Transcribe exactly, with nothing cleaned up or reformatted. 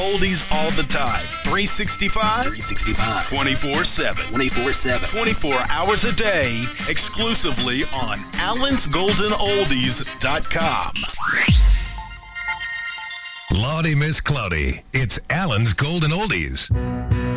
oldies all the time. three sixty-five three sixty-five twenty-four seven twenty-four seven twenty-four hours a day, exclusively on allens golden oldies dot com. Lordy Miss Cloudy, it's Allen's Golden Oldies.